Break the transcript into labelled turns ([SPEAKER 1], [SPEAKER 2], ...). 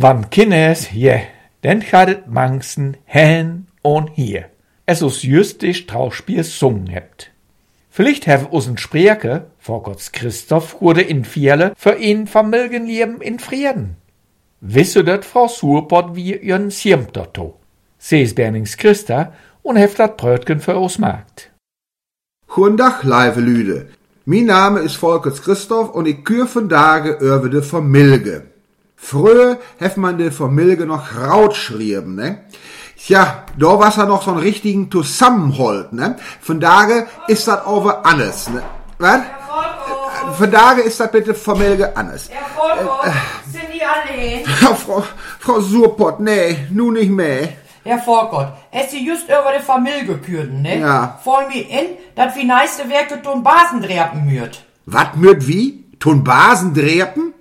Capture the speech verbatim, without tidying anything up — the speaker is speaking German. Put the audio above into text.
[SPEAKER 1] Wann Kindes, je, denn gaat het mangsten hen und hier. Es us just die Strauchspiel sungen hebt. Vielleicht have us ein Spreker, vor Gottes Christoph, wurde in Vierle für ihn Familienleben in Frieden. Wisse dat Frau Surpott wie ihren Siemter to. Sie is Bernings Christa und heft dat Brötchen für us markt.
[SPEAKER 2] Guten Tag, lieve Lüde. Mein Name ist Volkers Christoph und ich kür von Tage über de Familie. Früher hef man de Familie noch Raut schrieben, ne? Tja, da war's ja noch so einen richtigen Zusammenhalt, ne? Von Tage ist das over alles, ne? Was? Von Tage ist das bitte Familie anders.
[SPEAKER 3] Herr Volkert, äh, sind die allein?
[SPEAKER 2] Frau, Frau Surpott, nee, nu nicht mehr.
[SPEAKER 3] Herr Volkert, es sie just über die Familie gekürt, ne?
[SPEAKER 2] Ja.
[SPEAKER 3] Wollen wir in, dat wie neiste Werke tun Basen drepen mürt.
[SPEAKER 2] Wat mürt wie? Tun Basen drepen?